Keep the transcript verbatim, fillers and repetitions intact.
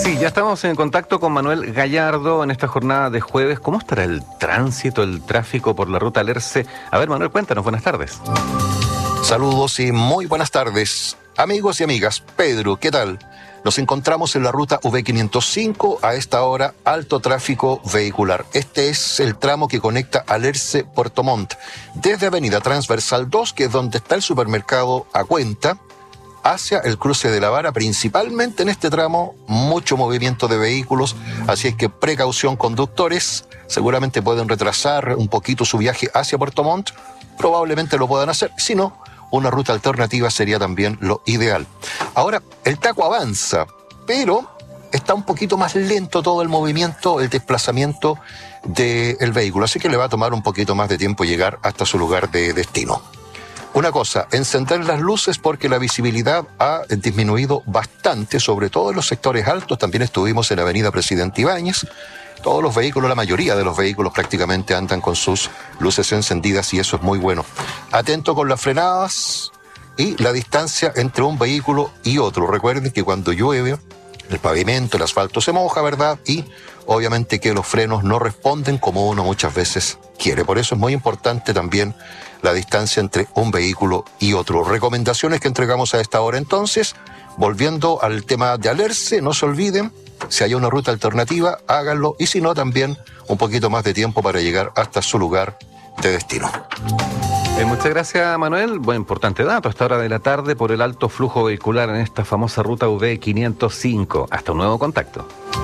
Sí, ya estamos en contacto con Manuel Gallardo en esta jornada de jueves. ¿Cómo estará el tránsito, el tráfico por la ruta Alerce? A ver, Manuel, cuéntanos, buenas tardes. Saludos y muy buenas tardes. Amigos y amigas, Pedro, ¿qué tal? Nos encontramos en la ruta V quinientos cinco, a esta hora alto tráfico vehicular. Este es el tramo que conecta Alerce-Puerto Montt, desde Avenida Transversal dos, que es donde está el supermercado A Cuenta, hacia el cruce de la Vara. Principalmente en este tramo, mucho movimiento de vehículos, así es que precaución, conductores. Seguramente pueden retrasar un poquito su viaje hacia Puerto Montt, probablemente lo puedan hacer, si no, una ruta alternativa sería también lo ideal. Ahora, el taco avanza, pero está un poquito más lento todo el movimiento, el desplazamiento del vehículo, así que le va a tomar un poquito más de tiempo llegar hasta su lugar de destino. Una cosa, encender las luces porque la visibilidad ha disminuido bastante, sobre todo en los sectores altos. También estuvimos en la avenida Presidente Ibáñez. Todos los vehículos, la mayoría de los vehículos prácticamente andan con sus luces encendidas y eso es muy bueno. Atento con las frenadas y la distancia entre un vehículo y otro. Recuerden que cuando llueve, el pavimento, el asfalto se moja, ¿verdad? Y obviamente que los frenos no responden como uno muchas veces quiere. Por eso es muy importante también la distancia entre un vehículo y otro. Recomendaciones que entregamos a esta hora entonces. Volviendo al tema de Alerce, no se olviden, si hay una ruta alternativa, háganlo, y si no, también un poquito más de tiempo para llegar hasta su lugar de destino. Eh, muchas gracias, Manuel. Buen importante dato a esta hora de la tarde por el alto flujo vehicular en esta famosa ruta V quinientos cinco. Hasta un nuevo contacto.